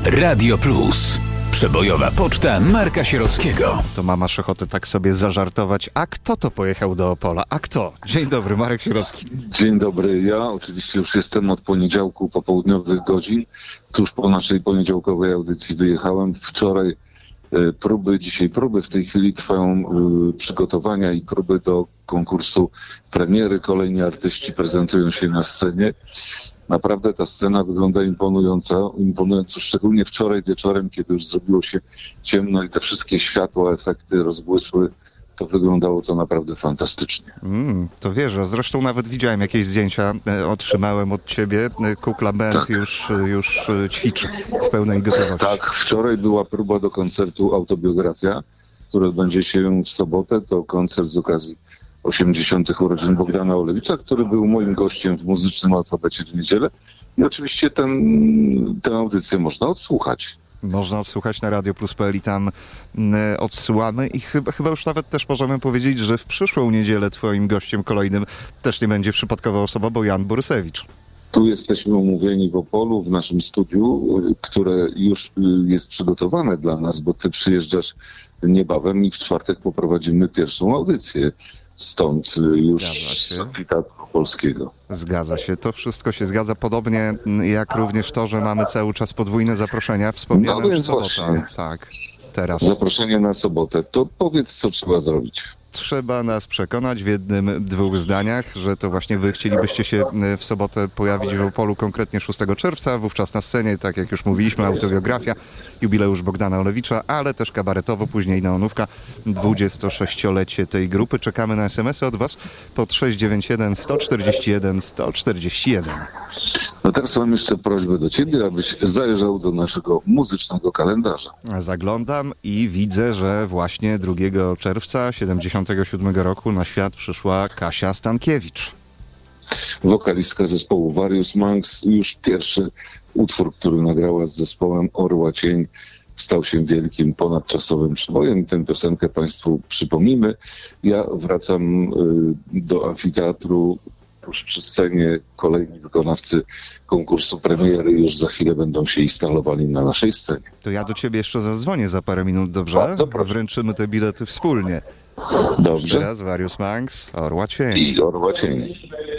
Radio Plus. Przebojowa poczta Marka Sierockiego. To ma masz ochotę tak sobie zażartować. A kto to pojechał do Opola? A kto? Dzień dobry, Marek Sierocki. Dzień dobry. Ja oczywiście już jestem od poniedziałku popołudniowych godzin. Tuż po naszej poniedziałkowej audycji wyjechałem. Wczoraj próby, dzisiaj próby. W tej chwili trwają przygotowania i próby do konkursu premiery. Kolejni artyści prezentują się na scenie. Naprawdę ta scena wygląda imponująco, szczególnie wczoraj wieczorem, kiedy już zrobiło się ciemno i te wszystkie światła, efekty rozbłysły. To wyglądało to naprawdę fantastycznie. To wierzę. Zresztą nawet widziałem jakieś zdjęcia, otrzymałem od ciebie. Kukla Band Tak. już ćwiczy w pełnej gotowości. Tak, wczoraj była próba do koncertu Autobiografia, który odbędzie się w sobotę. To koncert z okazji 80. urodzin Bogdana Olewicza, który był moim gościem w muzycznym alfabecie w niedzielę. I oczywiście tę audycję można odsłuchać. Można odsłuchać na radioplus.pl i tam odsyłamy i chyba już nawet też możemy powiedzieć, że w przyszłą niedzielę twoim gościem kolejnym też nie będzie przypadkowa osoba, bo Jan Borysewicz. Tu jesteśmy umówieni w Opolu, w naszym studiu, które już jest przygotowane dla nas, bo ty przyjeżdżasz niebawem i w czwartek poprowadzimy pierwszą audycję. Stąd już z Teatru Polskiego. Zgadza się, to wszystko się zgadza, podobnie jak również to, że mamy cały czas podwójne zaproszenia, wspomniane już sobota. Właśnie. Tak, teraz. Zaproszenie na sobotę. To powiedz, co trzeba zrobić. Trzeba nas przekonać w jednym, dwóch zdaniach, że to właśnie wy chcielibyście się w sobotę pojawić w Opolu, konkretnie 6 czerwca, wówczas na scenie, tak jak już mówiliśmy, autobiografia, jubileusz Bogdana Olewicza, ale też kabaretowo, później neonówka, 26-lecie tej grupy. Czekamy na SMS-y od was pod 691 141 141. No teraz mam jeszcze prośbę do ciebie, abyś zajrzał do naszego muzycznego kalendarza. Zaglądam i widzę, że właśnie 2 czerwca 77 roku na świat przyszła Kasia Stankiewicz. Wokalistka zespołu Various Monks. Już pierwszy utwór, który nagrała z zespołem Orła Cień, stał się wielkim ponadczasowym przebojem. Tę piosenkę Państwu przypomnimy. Ja wracam do amfiteatru. Tuż przy scenie kolejni wykonawcy konkursu premiery już za chwilę będą się instalowali na naszej scenie. To ja do ciebie jeszcze zadzwonię za parę minut, dobrze? Bardzo proszę. Wręczymy te bilety wspólnie. Dobrze. Teraz Various Monks, Orła Cień. I Orła Cień.